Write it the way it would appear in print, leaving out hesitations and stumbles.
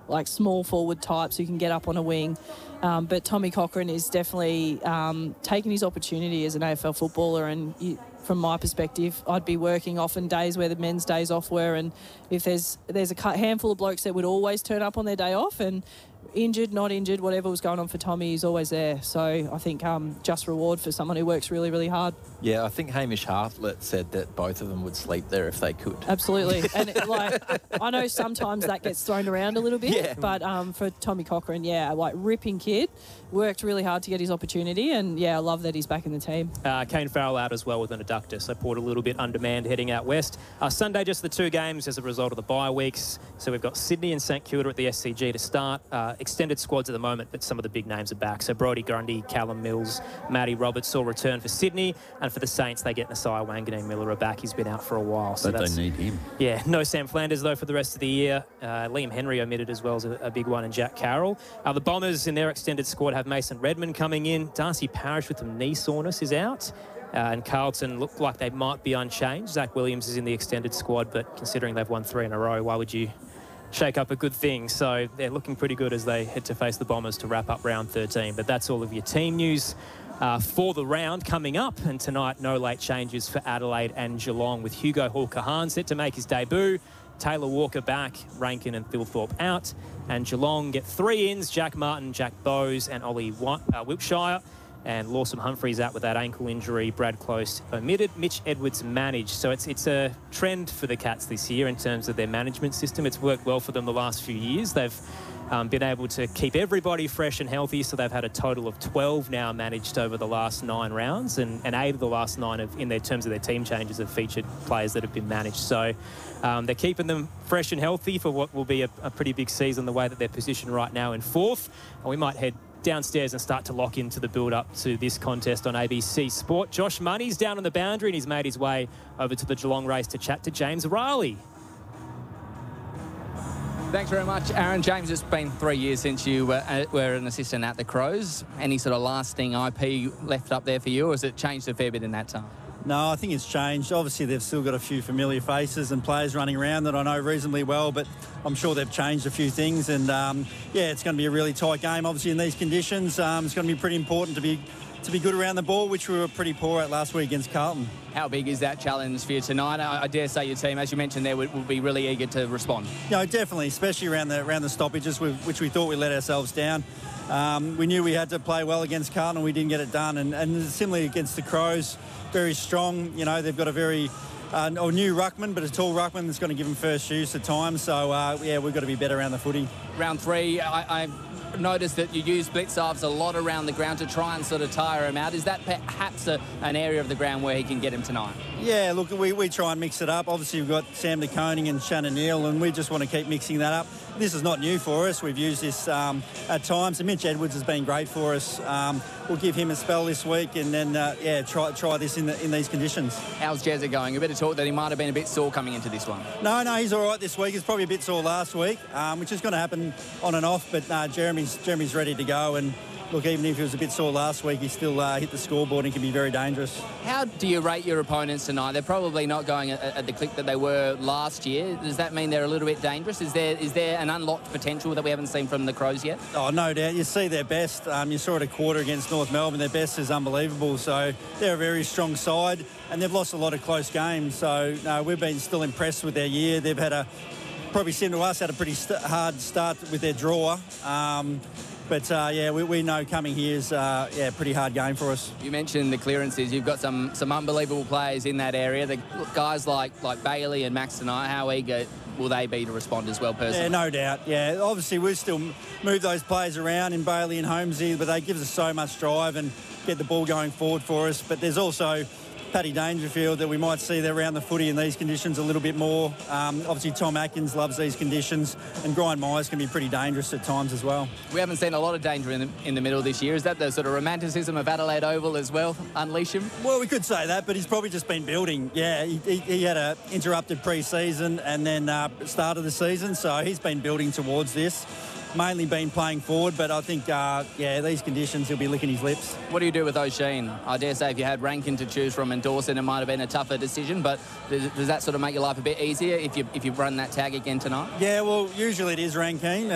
like small forward types who can get up on a wing. But Tommy Cochrane is definitely taking his opportunity as an AFL footballer, and from my perspective, I'd be working often days where the men's days off were, and if there's a handful of blokes that would always turn up on their day off, and injured, not injured, whatever was going on for Tommy, he's always there. So I think just reward for someone who works really, really hard. Yeah, I think Hamish Hartlett said that both of them would sleep there if they could. Absolutely. And I know sometimes that gets thrown around a little bit, but for Tommy Cochrane, ripping kid, worked really hard to get his opportunity, and I love that he's back in the team. Kane Farrell out as well with an adductor, so Port a little bit undermanned heading out west. Sunday, just the 2 games as a result of the bye weeks. So we've got Sydney and St Kilda at the SCG to start. Extended squads at the moment, but some of the big names are back. So Brodie Grundy, Callum Mills, Matty Roberts all return for Sydney, and for the Saints, they get Nasiah Wanganeen-Miller back. He's been out for a while. So but they need him. Yeah, no Sam Flanders, though, for the rest of the year. Liam Henry omitted as well as a big one, and Jack Carroll. The Bombers in their extended squad have Mason Redmond coming in. Darcy Parish with some knee soreness is out. And Carlton look like they might be unchanged. Zach Williams is in the extended squad, but considering they've won 3 in a row, why would you shake up a good thing? So they're looking pretty good as they head to face the Bombers to wrap up round 13. But that's all of your team news for the round coming up. And tonight, no late changes for Adelaide and Geelong, with Hugo Hall-Kahan set to make his debut. Taylor Walker back, Rankin and Thilthorpe out. And Geelong get 3 ins, Jack Martin, Jack Bowes and Ollie Wiltshire. And Lawson Humphreys out with that ankle injury. Brad Close omitted. Mitch Edwards managed. So it's a trend for the Cats this year in terms of their management system. It's worked well for them the last few years. They've been able to keep everybody fresh and healthy, so they've had a total of 12 now managed over the last 9 rounds, and 8 of the last 9 in their terms of their team changes have featured players that have been managed. So they're keeping them fresh and healthy for what will be a pretty big season, the way that they're positioned right now in 4th. And we might head downstairs and start to lock into the build-up to this contest on ABC Sport. Josh Money's down on the boundary, and he's made his way over to the Geelong race to chat to James Riley. Thanks very much, Aaron. James, it's been 3 years since you were an assistant at the Crows. Any sort of lasting IP left up there for you, or has it changed a fair bit in that time? No, I think it's changed. Obviously, they've still got a few familiar faces and players running around that I know reasonably well, but I'm sure they've changed a few things. And, it's going to be a really tight game, obviously, in these conditions. It's going to be pretty important to be good around the ball, which we were pretty poor at last week against Carlton. How big is that challenge for you tonight? I dare say your team, as you mentioned there, will be really eager to respond. Definitely, especially around the stoppages, which we thought we let ourselves down. We knew we had to play well against Carlton, and we didn't get it done. And similarly against the Crows, very strong. They've got a very new ruckman, but a tall ruckman that's going to give them first use at times. So, we've got to be better around the footy. Round 3, I noticed that you use blitz halves a lot around the ground to try and sort of tire him out. Is that perhaps an area of the ground where he can get him tonight? Yeah, look, we try and mix it up. Obviously, we've got Sam De Koning and Shannon Neal, and we just want to keep mixing that up. This is not new for us. We've used this at times. And Mitch Edwards has been great for us. We'll give him a spell this week, and then, try this in these conditions. How's Jezza going? A bit of talk that he might have been a bit sore coming into this one. No, he's all right this week. He's probably a bit sore last week, which is going to happen on and off. But Jeremy's ready to go, and look, even if he was a bit sore last week, he still hit the scoreboard and can be very dangerous. How do you rate your opponents tonight? They're probably not going at the click that they were last year. Does that mean they're a little bit dangerous? Is there an unlocked potential that we haven't seen from the Crows yet? Oh, no doubt. You see their best. You saw it a quarter against North Melbourne. Their best is unbelievable. So they're a very strong side, and they've lost a lot of close games. So we've been still impressed with their year. They've had probably seemed to us had a pretty hard start with their draw. But we know coming here is a pretty hard game for us. You mentioned the clearances. You've got some unbelievable players in that area. The guys like Bailey and Max tonight, how eager will they be to respond as well personally? Yeah, no doubt. Yeah, obviously we still move those players around in Bailey and Holmesy, but they give us so much drive and get the ball going forward for us. But there's also Paddy Dangerfield that we might see there around the footy in these conditions a little bit more. Obviously Tom Atkins loves these conditions, and Brian Myers can be pretty dangerous at times as well. We haven't seen a lot of danger in the middle this year. Is that the sort of romanticism of Adelaide Oval as well? Unleash him? Well, we could say that, but he's probably just been building. Yeah, he had a interrupted pre-season and then start of the season, so he's been building towards this. Mainly been playing forward, but I think, these conditions, he'll be licking his lips. What do you do with O'Sheen? I dare say if you had Rankin to choose from and Dawson, it might have been a tougher decision, but does that sort of make your life a bit easier if you run that tag again tonight? Yeah, well, usually it is Rankin.